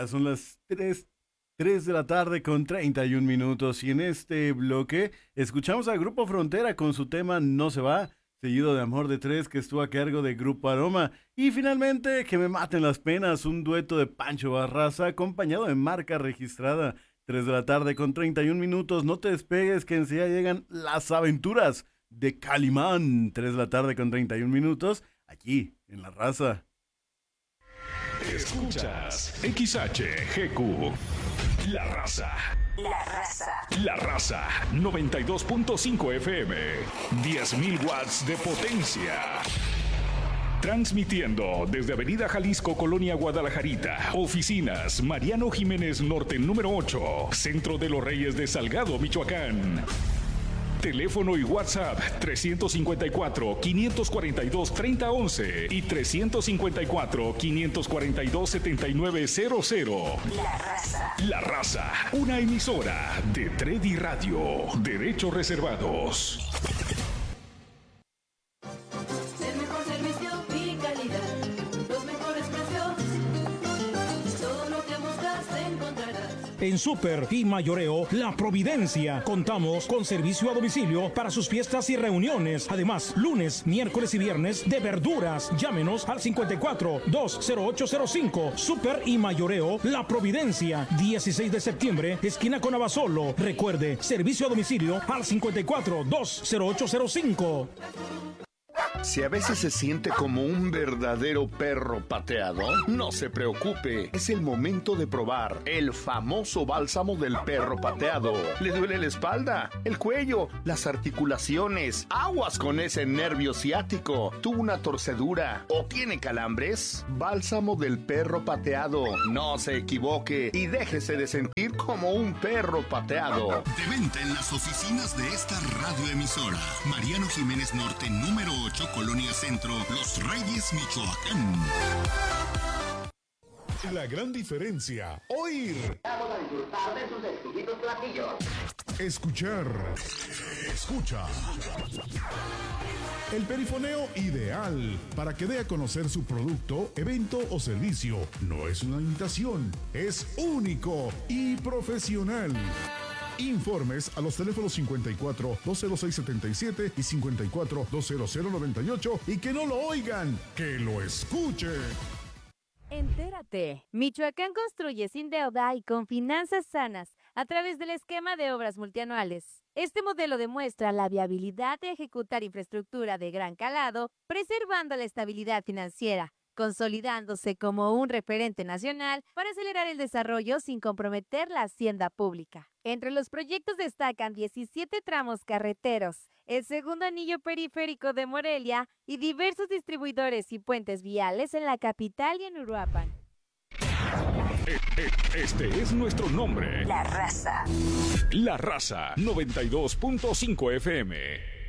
Ya son las 3 de la tarde con 31 minutos y en este bloque escuchamos al Grupo Frontera con su tema No se va, seguido de Amor de Tres que estuvo a cargo de Grupo Aroma y finalmente Que me maten las penas, un dueto de Pancho Barraza acompañado de Marca Registrada. 3 de la tarde con 31 minutos, no te despegues que enseguida llegan las aventuras de Calimán. 3 de la tarde con 31 minutos, aquí en La Raza. Escuchas XHGQ, La Raza. La Raza. La Raza, 92.5 FM, 10.000 watts de potencia. Transmitiendo desde Avenida Jalisco, Colonia Guadalajarita. Oficinas, Mariano Jiménez Norte, número 8. Centro de los Reyes de Salgado, Michoacán. Teléfono y WhatsApp 354-542-3011 y 354-542-7900. La Raza. La Raza, una emisora de Tredi Radio. Derechos reservados. El mejor servicio y calidad, los mejores precios, todo lo que buscas encontrarás. En Super y Mayoreo La Providencia contamos con servicio a domicilio para sus fiestas y reuniones. Además, lunes, miércoles y viernes de verduras. Llámenos al 54-20805. Super y Mayoreo La Providencia, 16 de septiembre, esquina con Abasolo. Recuerde, servicio a domicilio al 54-20805. Si a veces se siente como un verdadero perro pateado, no se preocupe. Es el momento de probar el famoso bálsamo del perro pateado. ¿Le duele la espalda, el cuello, las articulaciones? Aguas con ese nervio ciático. ¿Tuvo una torcedura o tiene calambres? Bálsamo del perro pateado. No se equivoque y déjese de sentir como un perro pateado. De venta en las oficinas de esta radioemisora. Mariano Jiménez Norte, número 8, Colonia Centro, Los Reyes, Michoacán. La gran diferencia, oír. Vamos a disfrutar de sus exquisitos platillos. Escuchar. Escucha. El perifoneo ideal para que dé a conocer su producto, evento o servicio. No es una imitación, es único y profesional. Informes a los teléfonos 54-206-77 y 54-200-98 y que no lo oigan, que lo escuchen. Entérate. Michoacán construye sin deuda y con finanzas sanas a través del esquema de obras multianuales. Este modelo demuestra la viabilidad de ejecutar infraestructura de gran calado, preservando la estabilidad financiera, consolidándose como un referente nacional para acelerar el desarrollo sin comprometer la hacienda pública. Entre los proyectos destacan 17 tramos carreteros, el segundo anillo periférico de Morelia y diversos distribuidores y puentes viales en la capital y en Uruapan. Este es nuestro nombre. La Raza. La Raza, 92.5 FM.